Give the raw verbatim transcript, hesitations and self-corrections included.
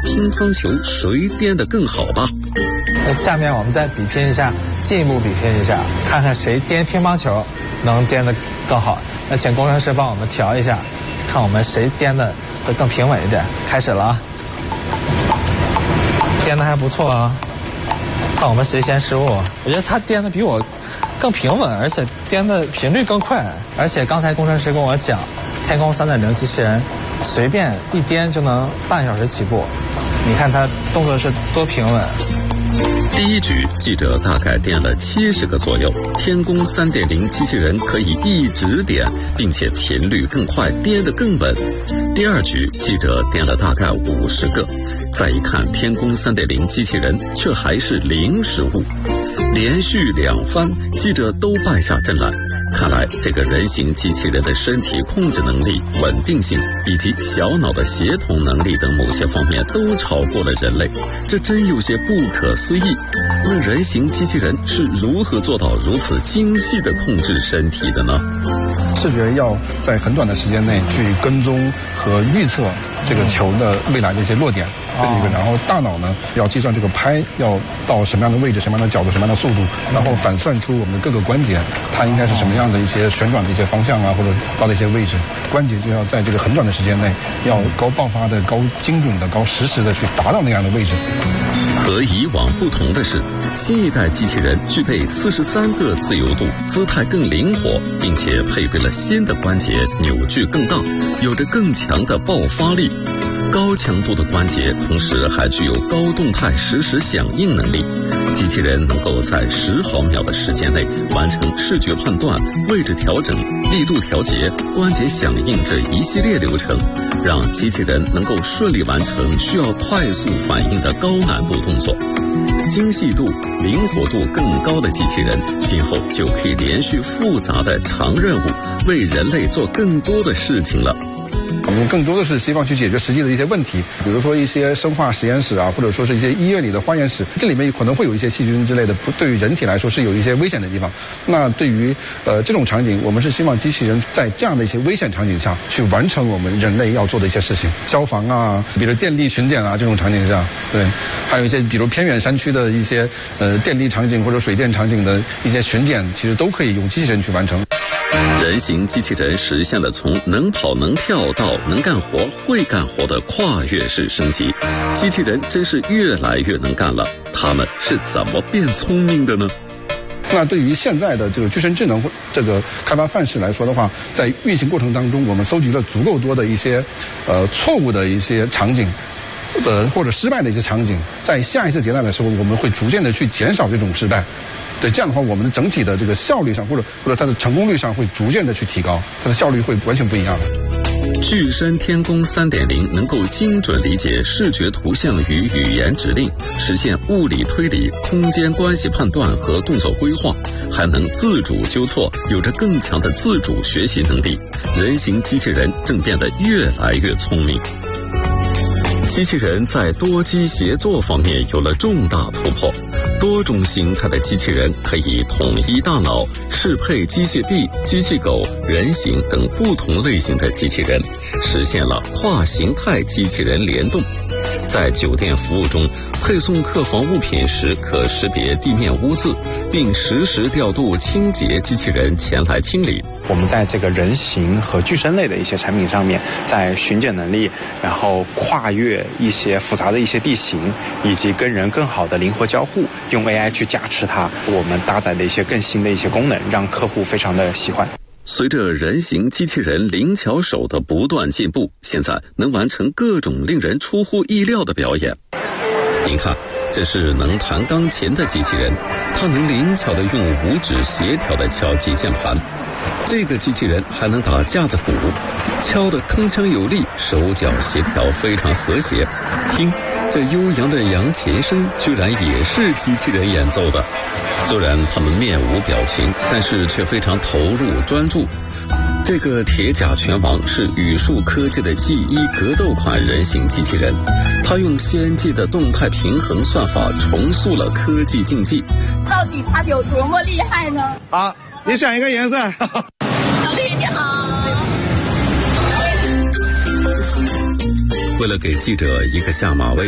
乒乓球谁颠得更好吧。 那下面我们再比拼一下，进一步比拼一下，看看谁颠乒乓球能颠得更好。那请工程师帮我们调一下，看我们谁颠得会更平稳一点。开始了啊，颠得还不错啊，看我们谁先失误。我觉得他颠得比我更平稳，而且颠的频率更快。而且刚才工程师跟我讲，天宫三点零机器人随便一颠就能半小时起步，你看他动作是多平稳。 第一局记者大概颠了七十个左右，天宫三点零机器人可以一直颠，并且频率更快，颠得更稳。第二局记者颠了大概五十个，再一看天宫三点零机器人却还是零失误。连续两番，记者都败下阵来。看来这个人形机器人的身体控制能力、稳定性以及小脑的协同能力等某些方面都超过了人类，这真有些不可思议。那人形机器人是如何做到如此精细地控制身体的呢？ 视觉要在很短的时间内去跟踪和预测这个球的未来的一些落点，这是一个。然后大脑呢要计算这个拍要到什么样的位置、什么样的角度、什么样的速度，然后反算出我们的各个关节它应该是什么样的一些旋转的一些方向啊，或者到的一些位置。关节就要在这个很短的时间内要高爆发的、高精准的、高实时的去达到那样的位置。 和以往不同的是，新一代机器人具备四十三个自由度，姿态更灵活，并且配备了新的关节，扭矩更大，有着更强的爆发力。高强度的关节，同时还具有高动态实时响应能力。机器人能够在十毫秒的时间内完成视觉判断、位置调整、力度调节、关节响应这一系列流程，让机器人能够顺利完成需要快速反应的高难度动作。精细度、灵活度更高的机器人，今后就可以连续复杂的长任务，为人类做更多的事情了。 我们更多的是希望去解决实际的一些问题，比如说一些生化实验室啊，或者说是一些医院里的化验室，这里面可能会有一些细菌之类的，不对于人体来说是有一些危险的地方。那对于呃这种场景，我们是希望机器人在这样的一些危险场景下去完成我们人类要做的一些事情，消防啊，比如电力巡检啊这种场景下，对，还有一些比如偏远山区的一些呃电力场景或者水电场景的一些巡检，其实都可以用机器人去完成。 人形机器人实现了从能跑能跳到能干活会干活的跨越式升级，机器人真是越来越能干了。他们是怎么变聪明的呢？ 那对于现在的这个具身智能这个开发范式来说的话，在运行过程当中，我们搜集了足够多的一些呃错误的一些场景。呃，或者失败的一些场景，在下一次迭代的时候，我们会逐渐的去减少这种失败。对，这样的话，我们的整体的这个效率上，或者或者它的成功率上，会逐渐的去提高，它的效率会完全不一样。 具身天宫 三点零 能够精准理解视觉图像与语言指令，实现物理推理、空间关系判断和动作规划，还能自主纠错，有着更强的自主学习能力。人形机器人正变得越来越聪明。机器人在多机协作方面有了重大突破，多种形态的机器人可以统一大脑，适配机械臂、机器狗、人形等不同类型的机器人，实现了跨形态机器人联动。在酒店服务中，配送客房物品时可识别地面污渍，并实时调度清洁机器人前来清理。 我们在这个人形和具身类的一些产品上面，在巡检能力，然后跨越一些复杂的一些地形，以及跟人更好的灵活交互，用 A I 去加持它，我们搭载的一些更新的一些功能，让客户非常的喜欢。 随着人形机器人灵巧手的不断进步，现在能完成各种令人出乎意料的表演。您看，这是能弹钢琴的机器人，它能灵巧地用五指协调地敲击键盘。这个机器人还能打架子鼓，敲得铿锵有力，手脚协调非常和谐。听，这悠扬的扬琴声居然也是机器人演奏的。虽然他们面无表情，但是却非常投入专注。这个铁甲拳王是宇树科技的 G 一 格斗款人形机器人，它用先进的动态平衡算法重塑了科技竞技。 到底它有多么厉害呢？ 好，你选一个颜色。 小丽你好。 为了给记者一个下马威，